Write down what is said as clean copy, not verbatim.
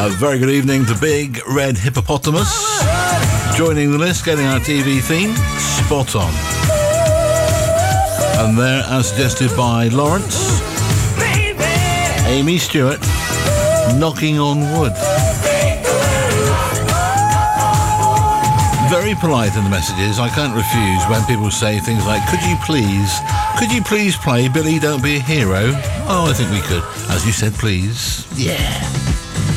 A very good evening to Big Red Hippopotamus. Joining the list, getting our TV theme, spot on. And there, as suggested by Lawrence, Amy Stewart, Knocking on Wood. Very polite in the messages. I can't refuse when people say things like, could you please play Billy Don't Be a Hero? Oh, I think we could. As you said, please. Yeah.